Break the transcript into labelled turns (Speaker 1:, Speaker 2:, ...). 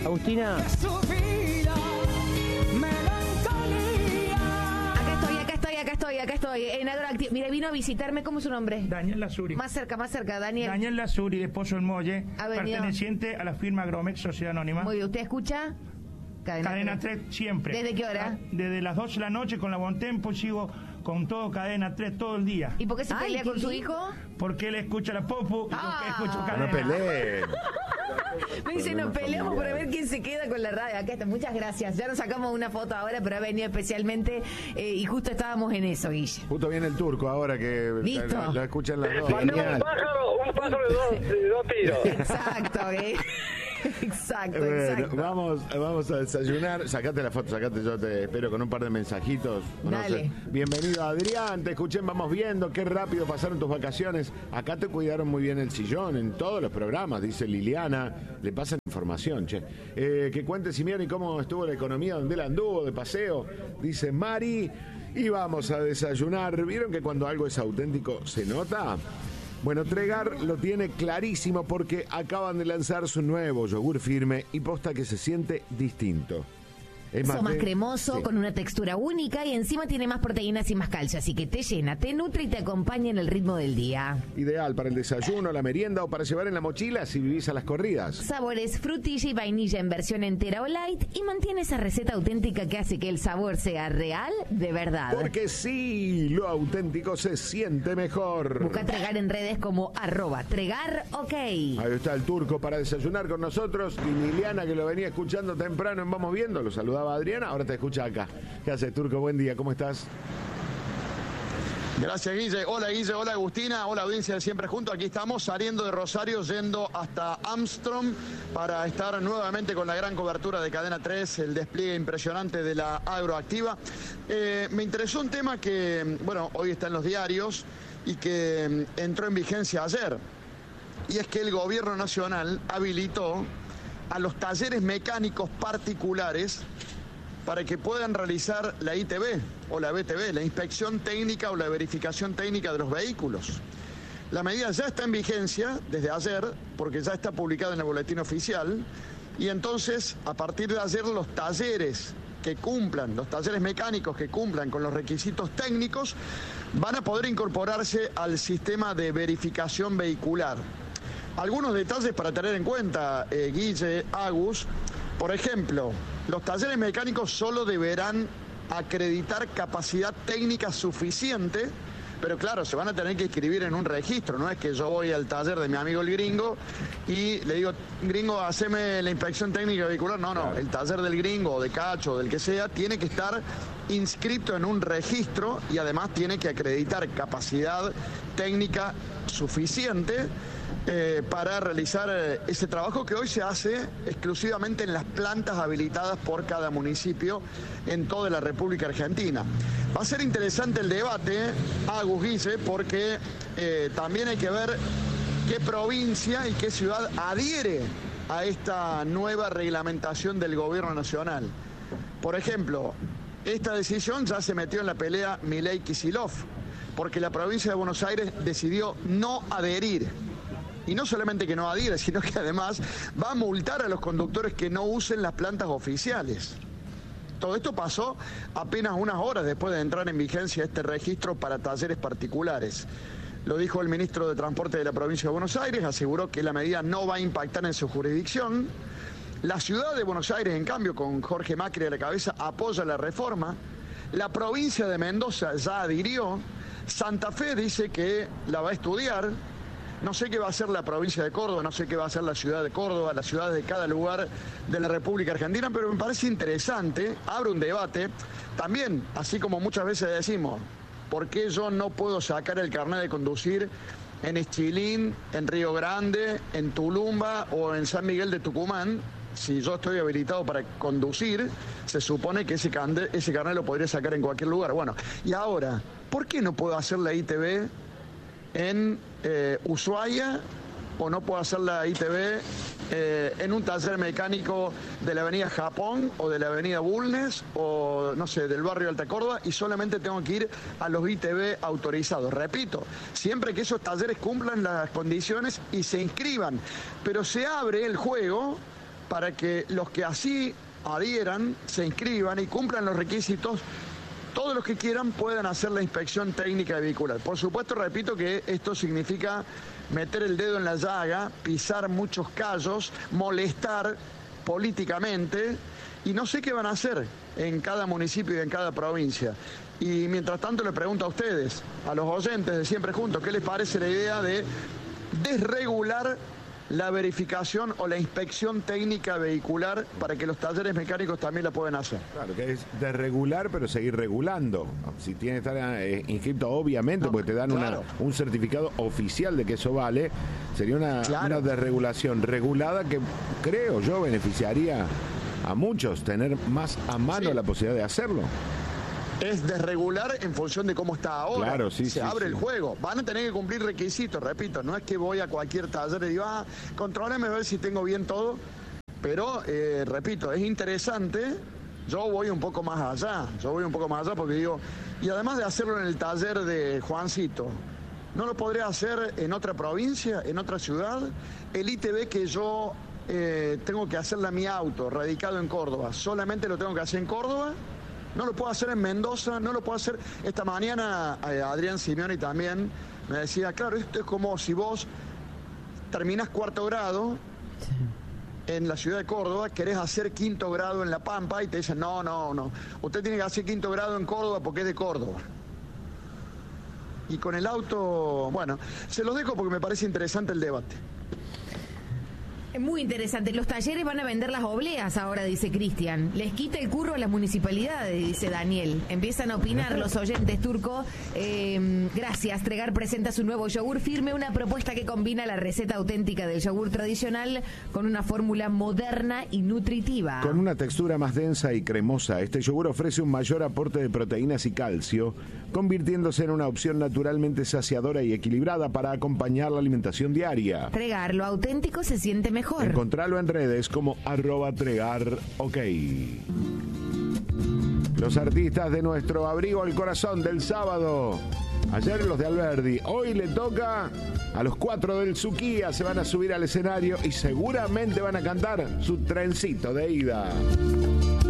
Speaker 1: Agustina.
Speaker 2: Acá estoy. En Agroactiva. Mira, vino a visitarme. ¿Cómo es su nombre?
Speaker 3: Daniel Lazuri.
Speaker 2: Más cerca, Daniel.
Speaker 3: Daniel Lazuri, de Pozo El Molle, perteneciente a la firma Agromex Sociedad Anónima.
Speaker 2: Muy bien. ¿Usted escucha?
Speaker 3: Cadena 3 siempre.
Speaker 2: ¿Desde qué hora?
Speaker 3: Desde las 12 de la noche con la Buen Tempo, sigo con todo Cadena 3 todo el día.
Speaker 2: ¿Y por qué se pelea con su hijo?
Speaker 3: Porque él escucha la Popu y porque escucho Cadena.
Speaker 4: No peleen.
Speaker 2: Me dice, nos peleamos por ver quién se queda con la radio. Acá está, muchas gracias. Ya nos sacamos una foto ahora, pero ha venido especialmente y justo estábamos en eso, Guille.
Speaker 4: Justo viene el turco ahora que lo escuchan las dos.
Speaker 5: Un pájaro de dos tiros.
Speaker 2: Exacto, Exacto.
Speaker 4: Vamos a desayunar. Sacate la foto, yo te espero con un par de mensajitos.
Speaker 2: Dale.
Speaker 4: Bienvenido, Adrián, te escuché, vamos viendo, qué rápido pasaron tus vacaciones. Acá te cuidaron muy bien el sillón en todos los programas, dice Liliana. Le pasan información, che. Que cuente Simeone cómo estuvo la economía, donde él anduvo de paseo, dice Mari. Y vamos a desayunar. ¿Vieron que cuando algo es auténtico se nota? Bueno, Tregar lo tiene clarísimo porque acaban de lanzar su nuevo yogur firme y posta que se siente distinto.
Speaker 2: Es más cremoso, sí, con una textura única y encima tiene más proteínas y más calcio, así que te llena, te nutre y te acompaña en el ritmo del día.
Speaker 4: Ideal para el desayuno, la merienda o para llevar en la mochila si vivís a las corridas.
Speaker 2: Sabores frutilla y vainilla en versión entera o light y mantiene esa receta auténtica que hace que el sabor sea real de verdad.
Speaker 4: Porque sí, lo auténtico se siente mejor.
Speaker 2: Busca Tregar en redes como @TregarOK.
Speaker 4: Ahí está el turco para desayunar con nosotros y Liliana que lo venía escuchando temprano en Vamos Viendo, lo saludaba Adriana, ahora te escucha acá. ¿Qué haces, turco? Buen día, ¿cómo estás?
Speaker 6: Gracias, Guille. Hola, Guille. Hola, Agustina. Hola, audiencia de Siempre Juntos. Aquí estamos saliendo de Rosario, yendo hasta Armstrong para estar nuevamente con la gran cobertura de Cadena 3, el despliegue impresionante de la Agroactiva. Me interesó un tema que, bueno, hoy está en los diarios y que entró en vigencia ayer. Y es que el gobierno nacional habilitó a los talleres mecánicos particulares para que puedan realizar la ITV o la BTV, la inspección técnica o la verificación técnica de los vehículos. La medida ya está en vigencia desde ayer, porque ya está publicada en el boletín oficial, y entonces, a partir de ayer, los talleres mecánicos que cumplan con los requisitos técnicos, van a poder incorporarse al sistema de verificación vehicular. Algunos detalles para tener en cuenta, Guille, Agus. Por ejemplo, los talleres mecánicos solo deberán acreditar capacidad técnica suficiente, pero claro, se van a tener que inscribir en un registro. No es que yo voy al taller de mi amigo el gringo y le digo, gringo, haceme la inspección técnica vehicular. No, el taller del gringo o de Cacho o del que sea tiene que estar inscrito en un registro y además tiene que acreditar capacidad técnica suficiente para realizar ese trabajo que hoy se hace exclusivamente en las plantas habilitadas por cada municipio en toda la República Argentina. Va a ser interesante el debate, Agus, Guille, porque también hay que ver qué provincia y qué ciudad adhiere a esta nueva reglamentación del gobierno nacional. Por ejemplo, esta decisión ya se metió en la pelea Milei-Kicillof, porque la provincia de Buenos Aires decidió no adherir. Y no solamente que no adhiere, sino que además va a multar a los conductores que no usen las plantas oficiales. Todo esto pasó apenas unas horas después de entrar en vigencia este registro para talleres particulares. Lo dijo el ministro de Transporte de la provincia de Buenos Aires, aseguró que la medida no va a impactar en su jurisdicción. La ciudad de Buenos Aires, en cambio, con Jorge Macri a la cabeza, apoya la reforma. La provincia de Mendoza ya adhirió. Santa Fe dice que la va a estudiar. No sé qué va a hacer la provincia de Córdoba, no sé qué va a hacer la ciudad de Córdoba, las ciudades de cada lugar de la República Argentina, pero me parece interesante, abre un debate. También, así como muchas veces decimos, ¿por qué yo no puedo sacar el carnet de conducir en Esquilín, en Río Grande, en Tulumba o en San Miguel de Tucumán? Si yo estoy habilitado para conducir, se supone que ese carnet lo podría sacar en cualquier lugar. Bueno, y ahora, ¿por qué no puedo hacer la ITV en Ushuaia o no puedo hacer la ITV en un taller mecánico de la avenida Japón o de la avenida Bulnes o no sé, del barrio Alta Córdoba y solamente tengo que ir a los ITV autorizados? Repito, siempre que esos talleres cumplan las condiciones y se inscriban, pero se abre el juego para que los que así adhieran, se inscriban y cumplan los requisitos, todos los que quieran puedan hacer la inspección técnica vehicular. Por supuesto, repito que esto significa meter el dedo en la llaga, pisar muchos callos, molestar políticamente, y no sé qué van a hacer en cada municipio y en cada provincia. Y mientras tanto le pregunto a ustedes, a los oyentes de Siempre Juntos, ¿qué les parece la idea de desregular la verificación o la inspección técnica vehicular para que los talleres mecánicos también la puedan hacer?
Speaker 4: Claro, que es desregular, pero seguir regulando. Si tiene que estar inscrito, obviamente, porque te dan
Speaker 6: claro,
Speaker 4: un certificado oficial de que eso vale, sería una desregulación regulada que creo yo beneficiaría a muchos, tener más a mano la posibilidad de hacerlo.
Speaker 6: Es desregular en función de cómo está ahora.
Speaker 4: Claro,
Speaker 6: se abre el juego. Van a tener que cumplir requisitos, repito. No es que voy a cualquier taller y digo, contrólame a ver si tengo bien todo. Pero, repito, es interesante. Yo voy un poco más allá. Porque digo, y además de hacerlo en el taller de Juancito, ¿no lo podría hacer en otra provincia, en otra ciudad? El ITV que yo tengo que hacerle a mi auto, radicado en Córdoba, ¿solamente lo tengo que hacer en Córdoba? No lo puedo hacer en Mendoza, no lo puedo hacer. Esta mañana Adrián Simeoni también me decía, claro, esto es como si vos terminás 4º grado en la ciudad de Córdoba, querés hacer 5º grado en La Pampa y te dicen, no, usted tiene que hacer 5º grado en Córdoba porque es de Córdoba. Y con el auto, bueno, se los dejo porque me parece interesante el debate.
Speaker 2: Muy interesante. Los talleres van a vender las obleas ahora, dice Cristian. Les quita el curro a las municipalidades, dice Daniel. Empiezan a opinar los oyentes, Turco. Gracias. Tregar presenta su nuevo yogur firme, una propuesta que combina la receta auténtica del yogur tradicional con una fórmula moderna y nutritiva.
Speaker 4: Con una textura más densa y cremosa, este yogur ofrece un mayor aporte de proteínas y calcio, convirtiéndose en una opción naturalmente saciadora y equilibrada para acompañar la alimentación diaria.
Speaker 2: Tregar, lo auténtico se siente mejor.
Speaker 4: Encontralo en redes como @tregarok. Los artistas de nuestro abrigo al corazón del sábado. Ayer los de Alberdi. Hoy le toca a los 4 del Suquía. Se van a subir al escenario y seguramente van a cantar su trencito de ida.